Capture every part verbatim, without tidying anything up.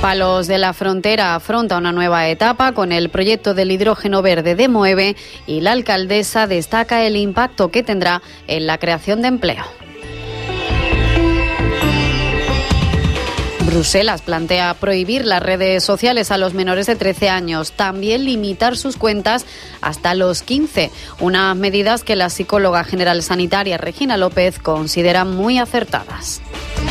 Palos de la Frontera afronta una nueva etapa con el proyecto del hidrógeno verde de Moeve y la alcaldesa destaca el impacto que tendrá en la creación de empleo. Bruselas plantea prohibir las redes sociales a los menores de trece años, también limitar sus cuentas hasta los quince, unas medidas que la psicóloga general sanitaria Regina López considera muy acertadas.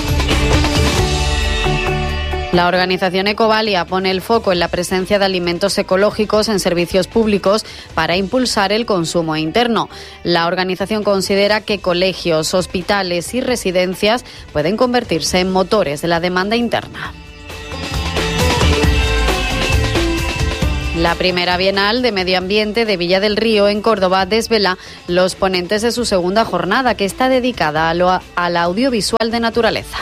La organización Ecovalia pone el foco en la presencia de alimentos ecológicos en servicios públicos para impulsar el consumo interno. La organización considera que colegios, hospitales y residencias pueden convertirse en motores de la demanda interna. La primera Bienal de Medio Ambiente de Villa del Río en Córdoba desvela los ponentes de su segunda jornada, que está dedicada a lo, al audiovisual de naturaleza.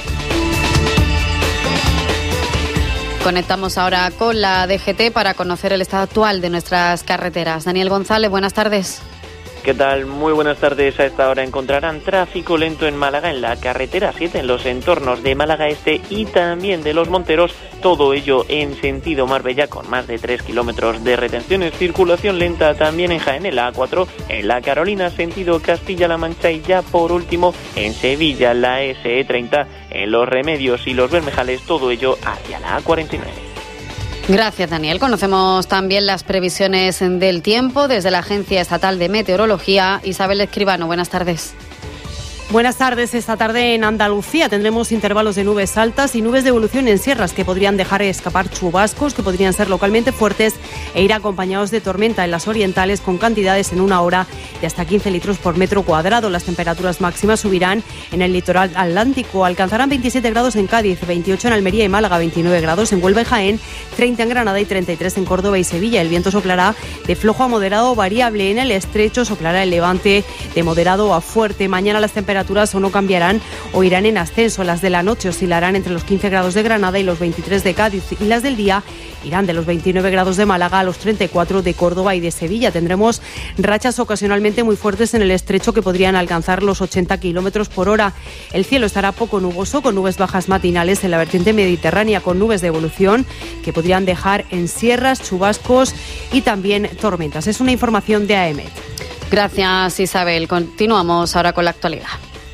Conectamos ahora con la D G T para conocer el estado actual de nuestras carreteras. Daniel González, buenas tardes. ¿Qué tal? Muy buenas tardes. A esta hora encontrarán tráfico lento en Málaga, en la carretera siete, en los entornos de Málaga Este y también de Los Monteros. Todo ello en sentido Marbella, con más de tres kilómetros de retenciones. Circulación lenta también en Jaén, en la A cuatro, en la Carolina, sentido Castilla-La Mancha, y ya por último en Sevilla, la S E treinta, en Los Remedios y Los Bermejales, todo ello hacia la A cuarenta y nueve. Gracias, Daniel. Conocemos también las previsiones del tiempo desde la Agencia Estatal de Meteorología. Isabel Escribano, buenas tardes. Buenas tardes. Esta tarde en Andalucía tendremos intervalos de nubes altas y nubes de evolución en sierras que podrían dejar escapar chubascos que podrían ser localmente fuertes e ir acompañados de tormenta en las orientales, con cantidades en una hora de hasta quince litros por metro cuadrado. Las temperaturas máximas subirán en el litoral atlántico. Alcanzarán veintisiete grados en Cádiz, veintiocho en Almería y Málaga, veintinueve grados en Huelva y Jaén, treinta en Granada y treinta y tres en Córdoba y Sevilla. El viento soplará de flojo a moderado variable. En el estrecho soplará el levante de moderado a fuerte. Mañana las temperaturas o no cambiarán o irán en ascenso. Las de la noche oscilarán entre los quince grados de Granada y los veintitrés de Cádiz, y las del día irán de los veintinueve grados de Málaga a los treinta y cuatro de Córdoba y de Sevilla. Tendremos rachas ocasionalmente muy fuertes en el estrecho que podrían alcanzar los ochenta kilómetros por hora. El cielo estará poco nuboso, con nubes bajas matinales en la vertiente mediterránea, con nubes de evolución que podrían dejar en sierras chubascos y también tormentas. Es una información de AEMET. Gracias, Isabel. Continuamos ahora con la actualidad.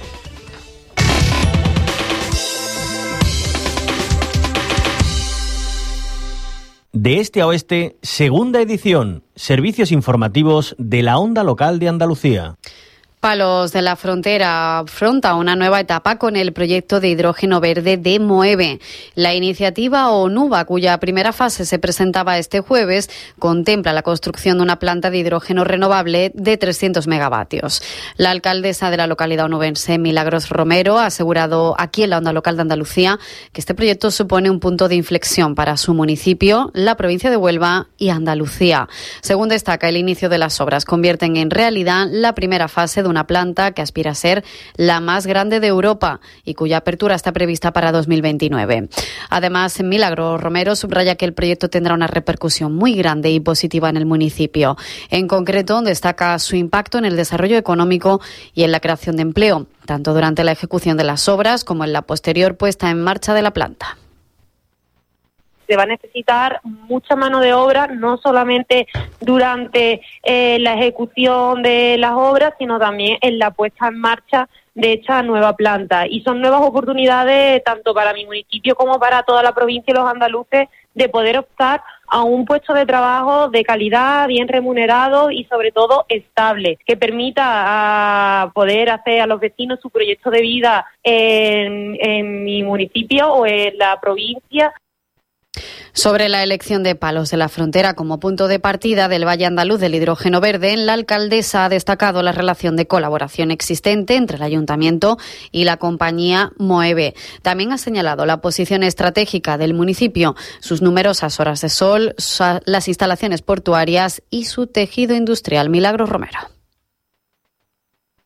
De este a oeste, segunda edición, servicios informativos de la onda local de Andalucía. Palos de la Frontera afronta una nueva etapa con el proyecto de hidrógeno verde de Moeve. La iniciativa ONUVA, cuya primera fase se presentaba este jueves, contempla la construcción de una planta de hidrógeno renovable de trescientos megavatios. La alcaldesa de la localidad onubense, Milagros Romero, ha asegurado aquí en la onda local de Andalucía que este proyecto supone un punto de inflexión para su municipio, la provincia de Huelva y Andalucía. Según destaca, el inicio de las obras convierten en realidad la primera fase de una planta que aspira a ser la más grande de Europa y cuya apertura está prevista para dos mil veintinueve. Además, Milagros Romero subraya que el proyecto tendrá una repercusión muy grande y positiva en el municipio. En concreto, destaca su impacto en el desarrollo económico y en la creación de empleo, tanto durante la ejecución de las obras como en la posterior puesta en marcha de la planta. Se va a necesitar mucha mano de obra, no solamente durante eh, la ejecución de las obras, sino también en la puesta en marcha de esta nueva planta. Y son nuevas oportunidades tanto para mi municipio como para toda la provincia y los andaluces de poder optar a un puesto de trabajo de calidad, bien remunerado y sobre todo estable, que permita a poder hacer a los vecinos su proyecto de vida en, en mi municipio o en la provincia. Sobre la elección de Palos de la Frontera como punto de partida del Valle Andaluz del hidrógeno verde, la alcaldesa ha destacado la relación de colaboración existente entre el ayuntamiento y la compañía Moeve. También ha señalado la posición estratégica del municipio, sus numerosas horas de sol, las instalaciones portuarias y su tejido industrial. Milagros Romero.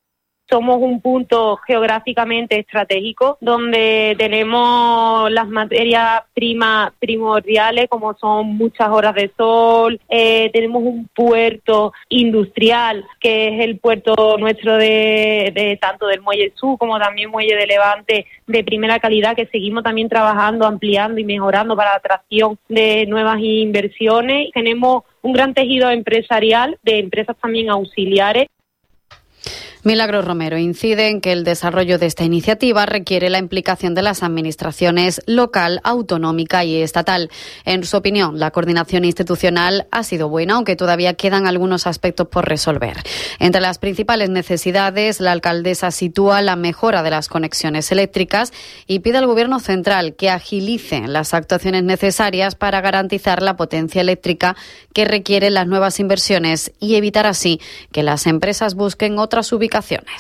Somos un punto geográficamente estratégico donde tenemos las materias primas primordiales como son muchas horas de sol, eh, tenemos un puerto industrial que es el puerto nuestro de, de tanto del Muelle Sur como también Muelle de Levante de primera calidad, que seguimos también trabajando, ampliando y mejorando para la atracción de nuevas inversiones. Tenemos un gran tejido empresarial de empresas también auxiliares. Milagros Romero incide en que el desarrollo de esta iniciativa requiere la implicación de las administraciones local, autonómica y estatal. En su opinión, la coordinación institucional ha sido buena, aunque todavía quedan algunos aspectos por resolver. Entre las principales necesidades, la alcaldesa sitúa la mejora de las conexiones eléctricas y pide al Gobierno central que agilice las actuaciones necesarias para garantizar la potencia eléctrica que requieren las nuevas inversiones y evitar así que las empresas busquen otras ubicaciones.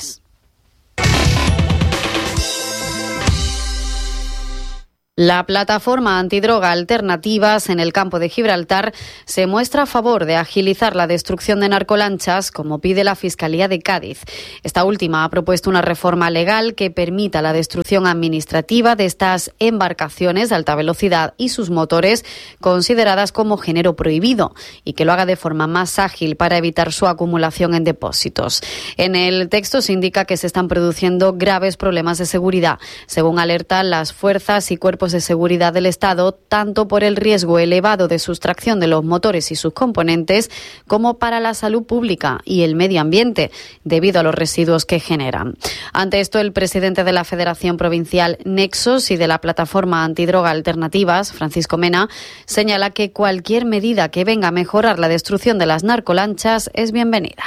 La plataforma antidroga Alternativas en el campo de Gibraltar se muestra a favor de agilizar la destrucción de narcolanchas, como pide la Fiscalía de Cádiz. Esta última ha propuesto una reforma legal que permita la destrucción administrativa de estas embarcaciones de alta velocidad y sus motores consideradas como género prohibido y que lo haga de forma más ágil para evitar su acumulación en depósitos. En el texto se indica que se están produciendo graves problemas de seguridad, según alertan las fuerzas y cuerpos de seguridad del Estado, tanto por el riesgo elevado de sustracción de los motores y sus componentes, como para la salud pública y el medio ambiente, debido a los residuos que generan. Ante esto, el presidente de la Federación Provincial Nexos y de la Plataforma Antidroga Alternativas, Francisco Mena, señala que cualquier medida que venga a mejorar la destrucción de las narcolanchas es bienvenida.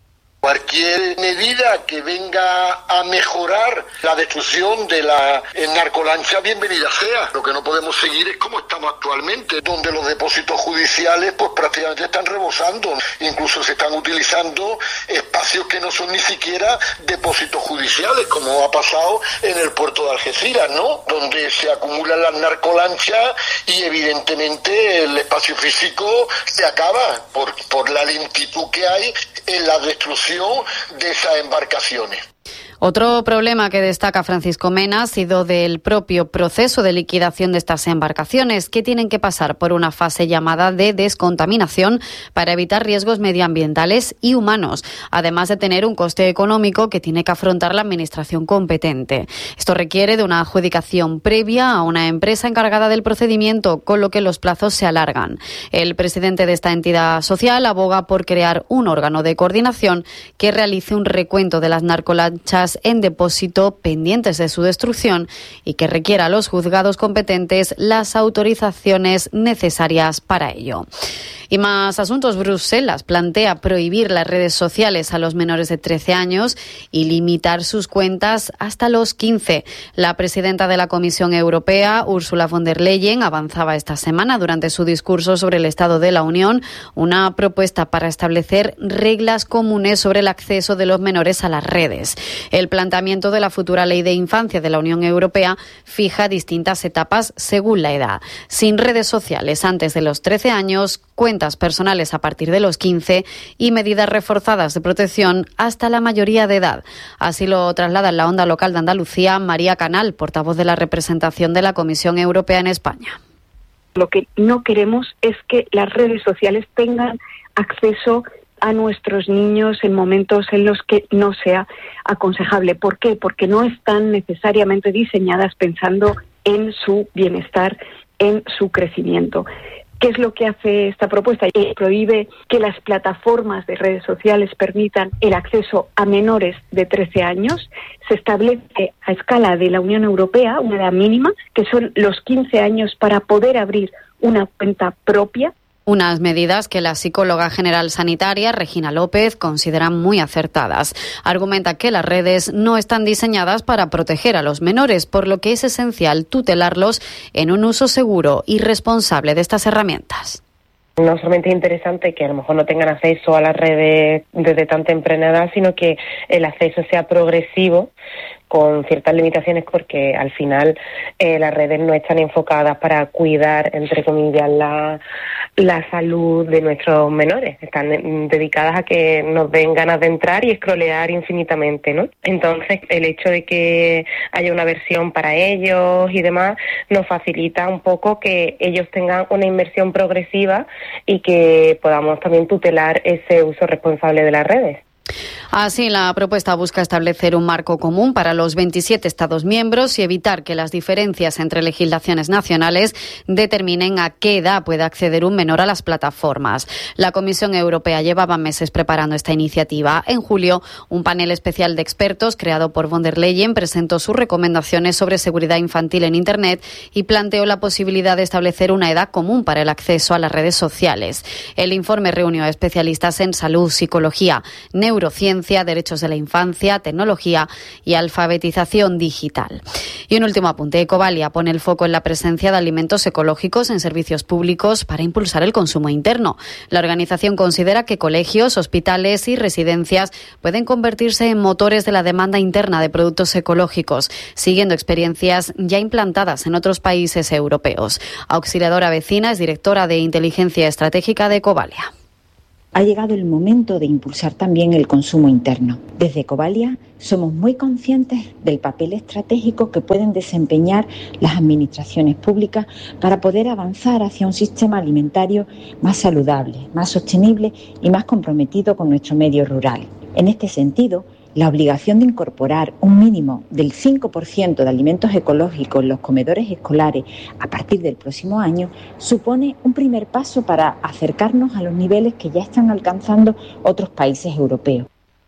Cualquier medida que venga a mejorar la destrucción de la narcolancha, bienvenida sea. Lo que no podemos seguir es como estamos actualmente, donde los depósitos judiciales pues prácticamente están rebosando. Incluso se están utilizando espacios que no son ni siquiera depósitos judiciales, como ha pasado en el puerto de Algeciras, ¿no? Donde se acumulan las narcolanchas y evidentemente el espacio físico se acaba por, por la lentitud que hay en la destrucción de esas embarcaciones. Otro problema que destaca Francisco Mena ha sido del propio proceso de liquidación de estas embarcaciones, que tienen que pasar por una fase llamada de descontaminación para evitar riesgos medioambientales y humanos, además de tener un coste económico que tiene que afrontar la administración competente. Esto requiere de una adjudicación previa a una empresa encargada del procedimiento, con lo que los plazos se alargan. El presidente de esta entidad social aboga por crear un órgano de coordinación que realice un recuento de las narcolanchas en depósito pendientes de su destrucción y que requiera a los juzgados competentes las autorizaciones necesarias para ello. Y más asuntos. Bruselas plantea prohibir las redes sociales a los menores de trece años y limitar sus cuentas hasta los quince. La presidenta de la Comisión Europea, Ursula von der Leyen, avanzaba esta semana durante su discurso sobre el Estado de la Unión una propuesta para establecer reglas comunes sobre el acceso de los menores a las redes. El planteamiento de la futura Ley de Infancia de la Unión Europea fija distintas etapas según la edad. Sin redes sociales antes de los trece años, cuentas personales a partir de los quince y medidas reforzadas de protección hasta la mayoría de edad. Así lo traslada en la onda local de Andalucía María Canal, portavoz de la representación de la Comisión Europea en España. Lo que no queremos es que las redes sociales tengan acceso a nuestros niños en momentos en los que no sea aconsejable. ¿Por qué? Porque no están necesariamente diseñadas pensando en su bienestar, en su crecimiento. ¿Qué es lo que hace esta propuesta? Eh, prohíbe que las plataformas de redes sociales permitan el acceso a menores de trece años. Se establece a escala de la Unión Europea una edad mínima, que son los quince años para poder abrir una cuenta propia. Unas medidas que la psicóloga general sanitaria, Regina López, considera muy acertadas. Argumenta que las redes no están diseñadas para proteger a los menores, por lo que es esencial tutelarlos en un uso seguro y responsable de estas herramientas. No solamente es interesante que a lo mejor no tengan acceso a las redes desde tan temprana edad, sino que el acceso sea progresivo, con ciertas limitaciones, porque al final eh, las redes no están enfocadas para cuidar, entre comillas, la, la salud de nuestros menores. Están dedicadas a que nos den ganas de entrar y scrollear infinitamente, ¿no? Entonces, el hecho de que haya una versión para ellos y demás nos facilita un poco que ellos tengan una inmersión progresiva y que podamos también tutelar ese uso responsable de las redes. Así, la propuesta busca establecer un marco común para los veintisiete Estados miembros y evitar que las diferencias entre legislaciones nacionales determinen a qué edad puede acceder un menor a las plataformas. La Comisión Europea llevaba meses preparando esta iniciativa. En julio, un panel especial de expertos creado por von der Leyen presentó sus recomendaciones sobre seguridad infantil en Internet y planteó la posibilidad de establecer una edad común para el acceso a las redes sociales. El informe reunió a especialistas en salud, psicología, neurociencia, derechos de la infancia, tecnología y alfabetización digital. Y un último apunte, Ecovalia pone el foco en la presencia de alimentos ecológicos en servicios públicos para impulsar el consumo interno. La organización considera que colegios, hospitales y residencias pueden convertirse en motores de la demanda interna de productos ecológicos, siguiendo experiencias ya implantadas en otros países europeos. Auxiliadora Vecina es directora de Inteligencia Estratégica de Ecovalia. Ha llegado el momento de impulsar también el consumo interno. Desde Ecovalia somos muy conscientes del papel estratégico que pueden desempeñar las administraciones públicas para poder avanzar hacia un sistema alimentario más saludable, más sostenible y más comprometido con nuestro medio rural. En este sentido, la obligación de incorporar un mínimo del cinco por ciento de alimentos ecológicos en los comedores escolares a partir del próximo año supone un primer paso para acercarnos a los niveles que ya están alcanzando otros países europeos.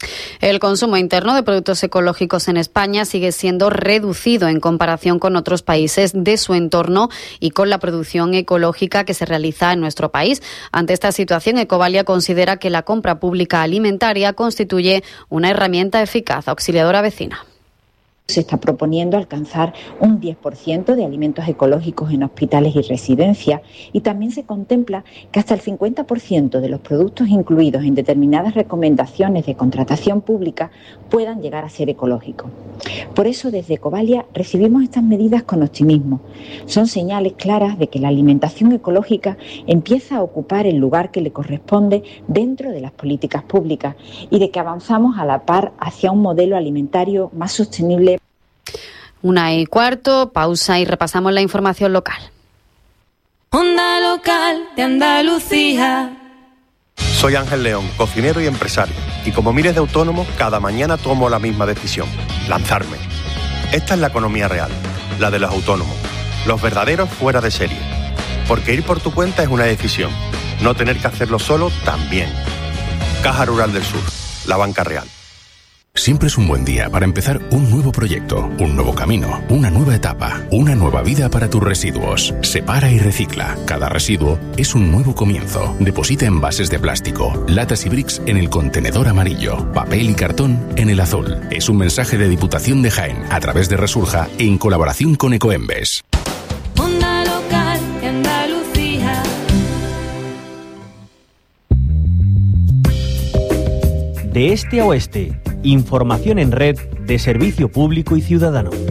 El consumo interno de productos ecológicos en España sigue siendo reducido en comparación con otros países de su entorno y con la producción ecológica que se realiza en nuestro país. Ante esta situación, Ecovalia considera que la compra pública alimentaria constituye una herramienta eficaz. Auxiliadora Vecina. Se está proponiendo alcanzar un diez por ciento de alimentos ecológicos en hospitales y residencias y también se contempla que hasta el cincuenta por ciento de los productos incluidos en determinadas recomendaciones de contratación pública puedan llegar a ser ecológicos. Por eso, desde Ecovalia recibimos estas medidas con optimismo. Son señales claras de que la alimentación ecológica empieza a ocupar el lugar que le corresponde dentro de las políticas públicas y de que avanzamos a la par hacia un modelo alimentario más sostenible. Una y cuarto, pausa y repasamos la información local. Onda Local de Andalucía. Soy Ángel León, cocinero y empresario, y como miles de autónomos, cada mañana tomo la misma decisión: lanzarme. Esta es la economía real, la de los autónomos, los verdaderos fuera de serie. Porque ir por tu cuenta es una decisión, no tener que hacerlo solo también. Caja Rural del Sur, la banca real. Siempre es un buen día para empezar un nuevo proyecto, un nuevo camino, una nueva etapa, una nueva vida para tus residuos. Separa y recicla. Cada residuo es un nuevo comienzo. Deposita envases de plástico, latas y bricks en el contenedor amarillo, papel y cartón en el azul. Es un mensaje de Diputación de Jaén a través de Resurja en colaboración con Ecoembes. Onda Local de Andalucía. De este a oeste, información en red de servicio público y ciudadano.